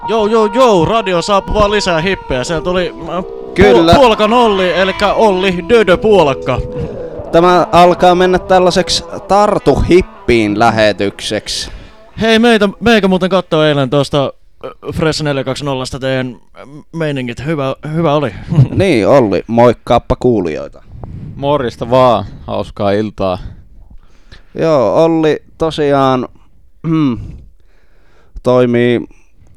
Joo, radio saapui vaan lisää hippejä. Siellä tuli Kyllä. Puolakan Olli, elikkä Olli Dödö Puolakka. Tämä alkaa mennä tällaiseksi Tartu Hippiin lähetykseksi. Hei, meikä muuten kattoi eilen tuosta Fresh 420 teidän meiningit. Hyvä oli. Niin, Olli, moikkaappa kuulijoita. Morjesta vaan, hauskaa iltaa. Joo, Olli tosiaan toimii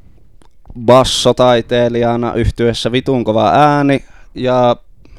bassotaiteilijana yhtyeessä Vitun kova ääni ja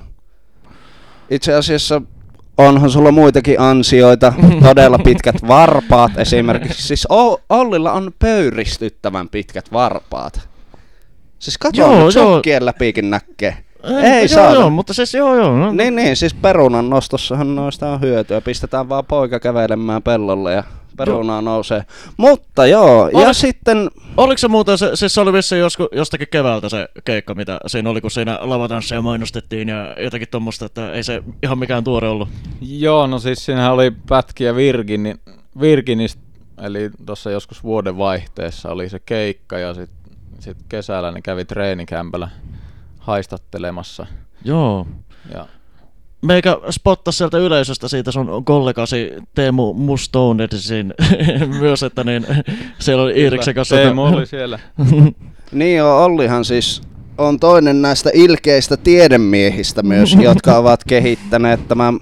itse asiassa onhan sulla muitakin ansioita, todella pitkät varpaat esimerkiksi. Siis Ollilla on pöyristyttävän pitkät varpaat. Siis katso, sokkien läpikin näkee. Ei saa. Joo, mutta siis joo. No. Niin, siis perunan nostossahan noista on hyötyä. Pistetään vaan poika kävelemään pellolle ja perunaa nousee. Mutta joo, ja sitten... Oliko se muuten, siis se oli vissiin jostakin keväältä se keikka, mitä siinä oli, kun siinä lavatansseja mainostettiin ja jotakin tommoista, että ei se ihan mikään tuore ollut. Joo, no siis siinähän oli pätkiä Virginistä, eli tuossa joskus vuoden vaihteessa oli se keikka ja sit kesällä ne kävi treenikämpällä haistattelemassa. Joo. Ja meikä spottas sieltä yleisöstä siitä sun kollegasi Teemu Mustonedsin myös, että niin siellä oli Iiriksen kanssa. Teemu oli siellä. Niin joo, Ollihan siis on toinen näistä ilkeistä tiedemiehistä myös, jotka ovat kehittäneet tämän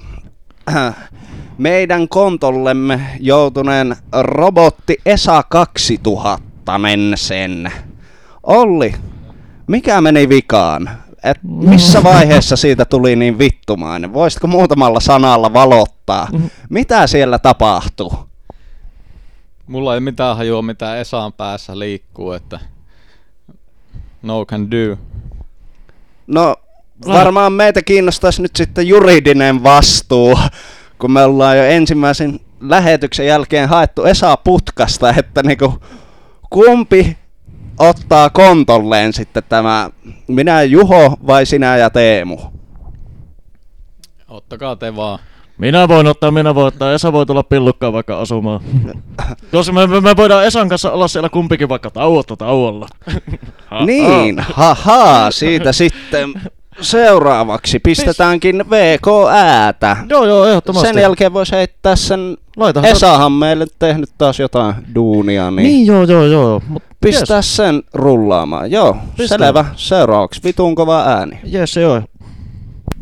meidän kontollemme joutuneen robotti ESA 2000 sen. Olli, mikä meni vikaan? Et missä vaiheessa siitä tuli niin vittumainen? Voisitko muutamalla sanalla valottaa? Mitä siellä tapahtuu? Mulla ei mitään hajua, mitä Esan päässä liikkuu, että no can do. No varmaan meitä kiinnostaisi nyt sitten juridinen vastuu, kun me ollaan jo ensimmäisen lähetyksen jälkeen haettu Esa putkasta, että niinku kumpi ottaa kontolleen sitten tämä, minä Juho vai sinä ja Teemu? Ottakaa te vaan. Minä voin ottaa. Esa voi tulla pillukkaan vaikka asumaan. Koska me voidaan Esan kanssa olla siellä kumpikin vaikka tauolla. Niin, siitä sitten seuraavaksi pistetäänkin VK-äätä. Joo, ehdottomasti. Sen jälkeen voisi heittää sen, Esahan meille tehnyt taas jotain duunia, niin joo. Pistää sen rullaamaan, joo. Selvä. Seuraavaksi Vitun kova ääni. Jes, joo.